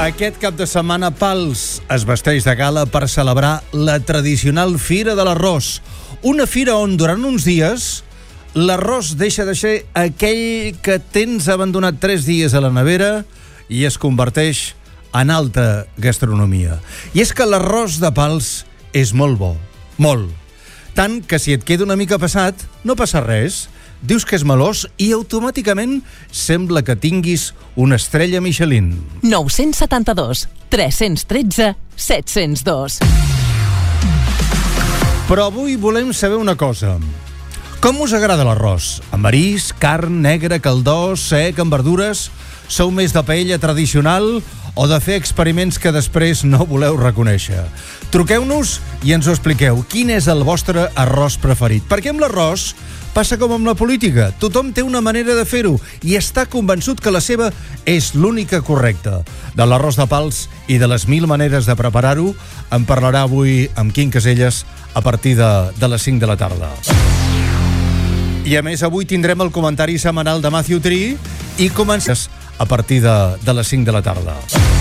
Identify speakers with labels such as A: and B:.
A: Aquest cap de setmana Pals es vesteix de gala per celebrar la tradicional Fira de l'Arròs. Una fira on durant uns dies l'arròs deixa de ser aquell que tens abandonat 3 dies a la nevera i es converteix en alta gastronomia. I és que l'arròs de Pals és molt bo, molt. Tant que si et queda una mica passat, no passa res. Dius que és melós i automàticament sembla que tinguis una estrella Michelin.
B: 972 313 702.
A: Però avui volem saber una cosa. Com us agrada l'arròs? Amb marisc, carn, negre, caldós, sec, amb verdures? Sou més de paella tradicional o de fer experiments que després no voleu reconèixer? Truqueu-nos i ens ho expliqueu. Quin és el vostre arròs preferit? Perquè amb l'arròs passa com amb la política. Tothom té una manera de fer-ho i està convençut que la seva és l'única correcta. De l'arròs de Pals i de les 1000 maneres de preparar-ho en parlarà avui amb Quim Caselles a partir de les 5 de la tarda. I a més avui tindrem el comentari setmanal de Matthew Tree i comences a partir de les 5 de la tarda.